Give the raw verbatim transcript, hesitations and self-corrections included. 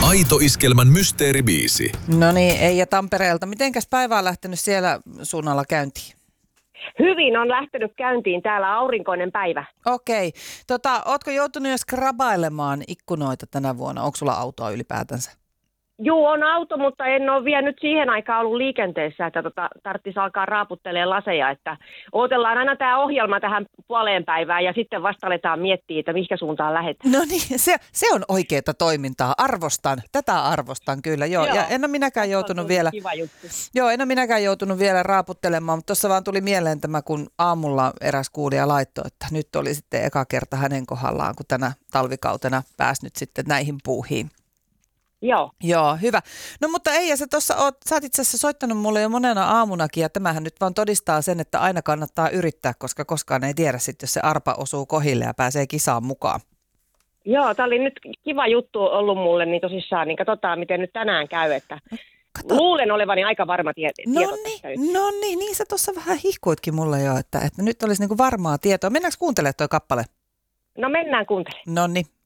Aito Iskelmän mysteeribiisi. No niin, Eija Tampereelta. Mitenkäs päivä on lähtenyt siellä suunnalla käyntiin? Hyvin on lähtenyt käyntiin täällä aurinkoinen päivä. Okei. Tota, ootko joutunut jo skrabailemaan ikkunoita tänä vuonna? Onko sulla autoa ylipäätänsä? Juu, on auto, mutta en ole vielä nyt siihen aikaan ollut liikenteessä, että tota, tarvitsisi alkaa raaputtelemaan laseja. Että odotellaan aina tämä ohjelma tähän puoleen päivään ja sitten vasta aletaan miettiä, että mihinkä suuntaan lähdetään. No niin, se, se on oikeaa toimintaa. Arvostan. Tätä arvostan kyllä. Joo, Joo. Ja en ole minäkään joutunut vielä... Kiva juttu. Joo, en ole minäkään joutunut vielä raaputtelemaan, mutta tuossa vaan tuli mieleen tämä, kun aamulla eräs kuulija laittoi, että nyt oli sitten eka kerta hänen kohdallaan, kun tänä talvikautena pääsi nyt sitten näihin puuhiin. Joo. Joo, hyvä. No mutta Eija, sä tuossa oot, sä oot itse asiassa soittanut mulle jo monena aamunakin, ja tämähän nyt vaan todistaa sen, että aina kannattaa yrittää, koska koskaan ei tiedä sitten, jos se arpa osuu kohille ja pääsee kisaan mukaan. Joo, tämä oli nyt kiva juttu ollut mulle, niin tosissaan, niin katsotaan miten nyt tänään käy, että Kato. Luulen olevani aika varma tie- no tieto niin, tästä nyt. No niin, niin sä tuossa vähän hihkuitkin mulle jo, että, että nyt olisi niinku varmaa tietoa. Mennäänkö kuuntelemaan toi kappale? No mennään kuuntelemaan. No niin.